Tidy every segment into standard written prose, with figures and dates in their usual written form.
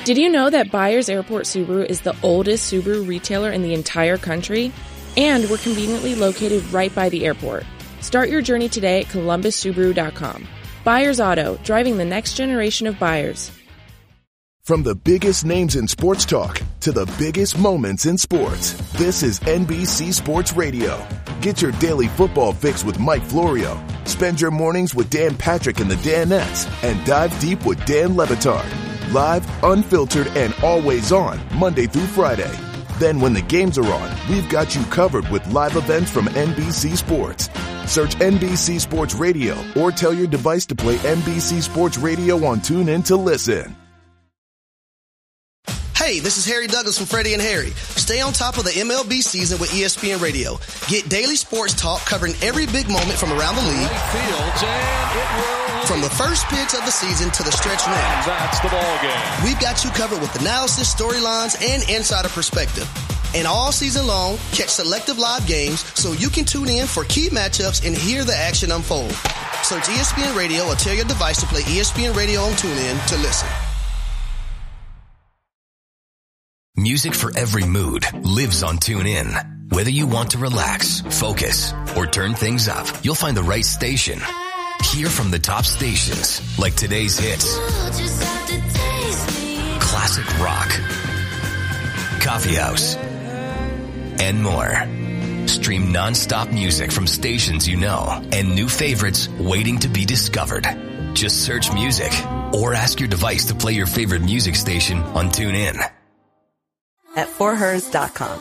Did you know that Byers Airport Subaru is the oldest Subaru retailer in the entire country? And we're conveniently located right by the airport. Start your journey today at columbussubaru.com. Byers Auto, driving the next generation of buyers. From the biggest names in sports talk to the biggest moments in sports, this is NBC Sports Radio. Get your daily football fix with Mike Florio. Spend your mornings with Dan Patrick and the Danettes, and dive deep with Dan Levitard. Live, unfiltered, and always on, Monday through Friday. Then when the games are on, we've got you covered with live events from NBC Sports. Search NBC Sports Radio or tell your device to play NBC Sports Radio on TuneIn to listen. Hey, this is Harry Douglas from Freddie and Harry. Stay on top of the MLB season with ESPN Radio. Get daily sports talk covering every big moment from around the league. From the first pitch of the season to the stretch run. That's the ball game. We've got you covered with analysis, storylines, and insider perspective. And all season long, catch selective live games so you can tune in for key matchups and hear the action unfold. Search ESPN Radio or tell your device to play ESPN Radio on TuneIn to listen. Music for every mood lives on TuneIn. Whether you want to relax, focus, or turn things up, you'll find the right station. Hear from the top stations like today's hits, classic rock, coffee house, and more. Stream non-stop music from stations you know and new favorites waiting to be discovered. Just search music or ask your device to play your favorite music station on TuneIn. At forhers.com.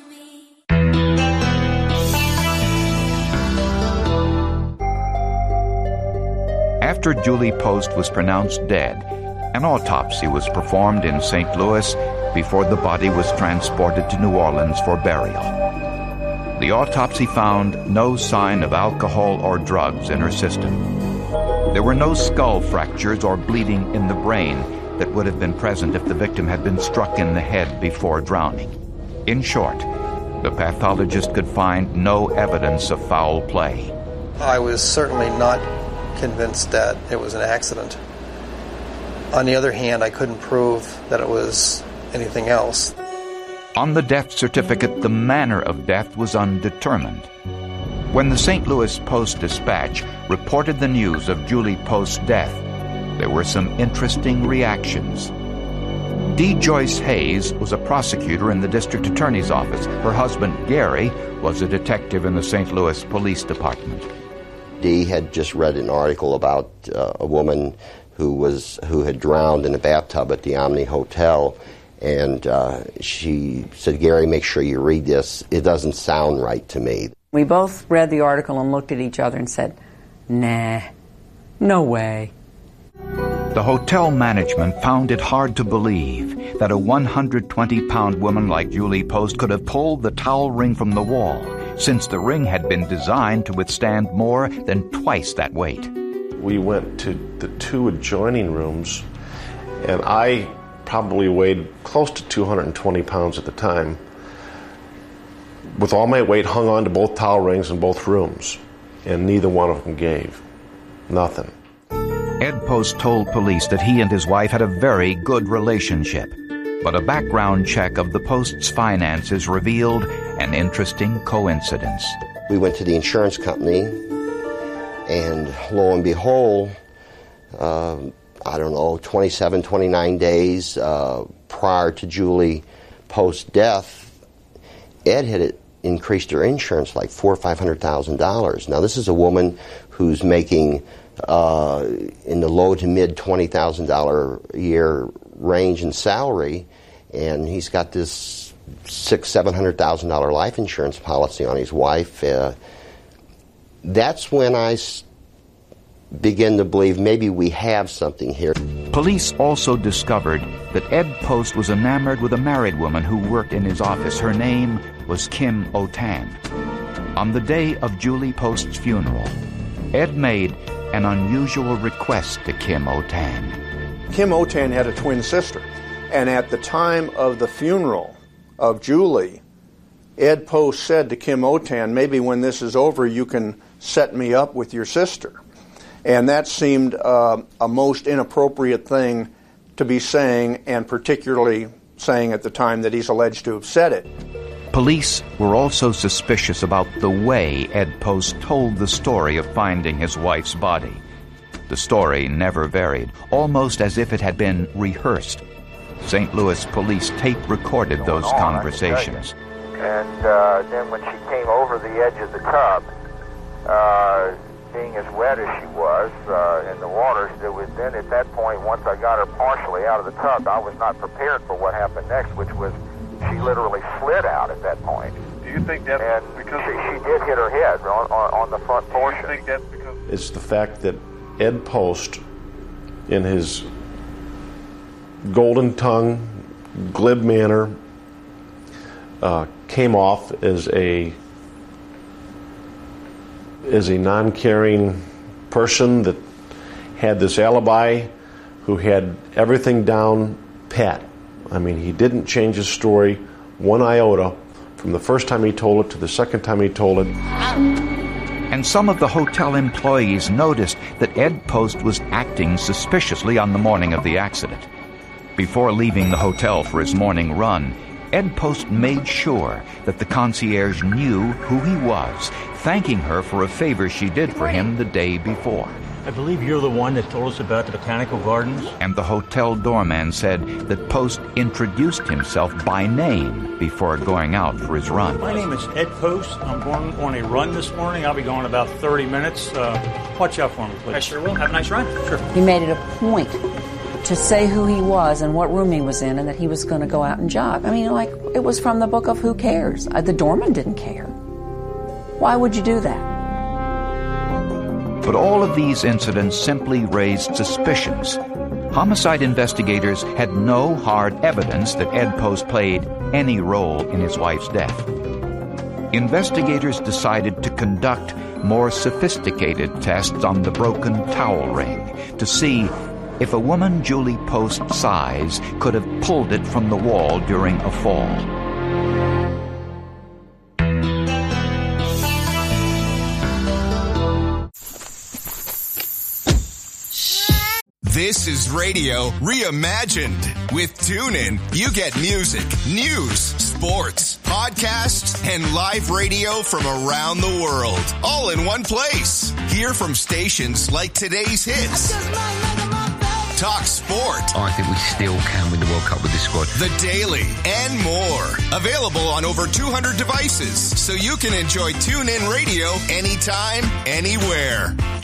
After Julie Post was pronounced dead, an autopsy was performed in St. Louis before the body was transported to New Orleans for burial. The autopsy found no sign of alcohol or drugs in her system. There were no skull fractures or bleeding in the brain that would have been present if the victim had been struck in the head before drowning. In short, the pathologist could find no evidence of foul play. I was certainly not convinced that it was an accident. On the other hand, I couldn't prove that it was anything else. On the death certificate, the manner of death was undetermined. When the St. Louis Post-Dispatch reported the news of Julie Post's death, there were some interesting reactions. D. Joyce Hayes was a prosecutor in the district attorney's office. Her husband, Gary, was a detective in the St. Louis Police Department. Dee had just read an article about a woman who had drowned in a bathtub at the Omni Hotel, and she said, "Gary, make sure you read this. It doesn't sound right to me." We both read the article and looked at each other and said, "Nah, no way." The hotel management found it hard to believe that a 120-pound woman like Julie Post could have pulled the towel ring from the wall, since the ring had been designed to withstand more than twice that weight. We went to the two adjoining rooms, and I probably weighed close to 220 pounds at the time. With all my weight hung on to both towel rings in both rooms, and neither one of them gave. Nothing. Ed Post told police that he and his wife had a very good relationship, but a background check of the Post's finances revealed an interesting coincidence. We went to the insurance company, and lo and behold, 27, 29 days prior to Julie Post's death, Ed had increased her insurance like $400,000 or $500,000. Now, this is a woman who's making in the low to mid $20,000 a year range in salary, and he's got this $600,000-$700,000 life insurance policy on his wife. That's when I begin to believe maybe we have something here. Police also discovered that Ed Post was enamored with a married woman who worked in his office. Her name was Kim Otan. On the day of Julie Post's funeral, Ed made an unusual request to Kim Otan. Kim Otan had a twin sister, and at the time of the funeral of Julie, Ed Post said to Kim Otan, "Maybe when this is over you can set me up with your sister." And that seemed a most inappropriate thing to be saying, and particularly saying at the time that he's alleged to have said it. Police were also suspicious about the way Ed Post told the story of finding his wife's body. The story never varied, almost as if it had been rehearsed. St. Louis police tape recorded those conversations. And then when she came over the edge of the tub, being as wet as she was in the waters, then at that point, once I got her partially out of the tub, I was not prepared for what happened next, which was she literally slid out at that point. Do you think that's because she did hit her head on the front portion? Do you think that's because it's the fact that Ed Post, in his golden tongue, glib manner, came off as a non-caring person that had this alibi, who had everything down pat. I mean, he didn't change his story one iota from the first time he told it to the second time he told it. And some of the hotel employees noticed that Ed Post was acting suspiciously on the morning of the accident. Before leaving the hotel for his morning run, Ed Post made sure that the concierge knew who he was, thanking her for a favor she did for him the day before. I believe you're the one that told us about the botanical gardens. And the hotel doorman said that Post introduced himself by name before going out for his run. My name is Ed Post. I'm going on a run this morning. I'll be going about 30 minutes. Watch out for me, please. I sure will. Have a nice run. Sure. He made it a point to say who he was and what room he was in and that he was going to go out and jog. I mean, like, it was from the book of Who Cares? The doorman didn't care. Why would you do that? But all of these incidents simply raised suspicions. Homicide investigators had no hard evidence that Ed Post played any role in his wife's death. Investigators decided to conduct more sophisticated tests on the broken towel ring to see if a woman Julie Post's size could have pulled it from the wall during a fall. This is radio reimagined. With TuneIn, you get music, news, sports, podcasts, and live radio from around the world, all in one place. Hear from stations like Today's Hits, Talk Sport. I think we still can win the World Cup with this squad. The Daily, and more. Available on over 200 devices, so you can enjoy TuneIn Radio anytime, anywhere.